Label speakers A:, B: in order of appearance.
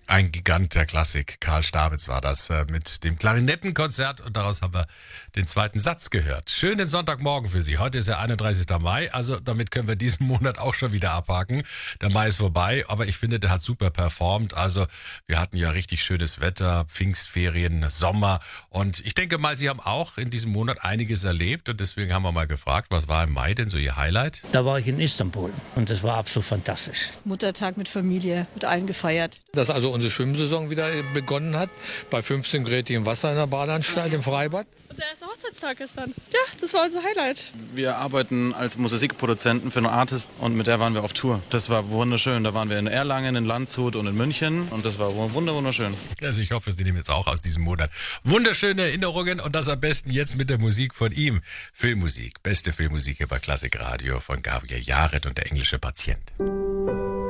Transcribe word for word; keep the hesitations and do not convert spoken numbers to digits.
A: Ein Gigant der Klassik, Karl Starbitz war das, äh, mit dem Klarinettenkonzert, und daraus haben wir den zweiten Satz gehört. Schönen Sonntagmorgen für Sie. Heute ist der einunddreißigster Mai, also damit können wir diesen Monat auch schon wieder abhaken. Der Mai ist vorbei, aber ich finde, der hat super performt. Also wir hatten ja richtig schönes Wetter, Pfingstferien, Sommer, und ich denke mal, Sie haben auch in diesem Monat einiges erlebt, und deswegen haben wir mal gefragt, was war im Mai denn so Ihr Highlight?
B: Da war ich in Istanbul und das war absolut fantastisch.
C: Muttertag mit Familie, mit allen gefeiert.
D: Dass also unsere Schwimmsaison wieder begonnen hat, bei fünfzehn Grad im Wasser in der Badeanstalt im Freibad.
E: Unser erster Hochzeitstag gestern. Ja, das war unser Highlight.
F: Wir arbeiten als Musikproduzenten für einen Artist, und mit der waren wir auf Tour. Das war wunderschön. Da waren wir in Erlangen, in Landshut und in München, und das war wunder wunderschön.
A: Also ich hoffe, Sie nehmen jetzt auch aus diesem Monat wunderschöne Erinnerungen, und das am besten jetzt mit der Musik von ihm. Filmmusik, beste Filmmusik hier bei Klassik Radio von Gabriel Yared und der englische Patient.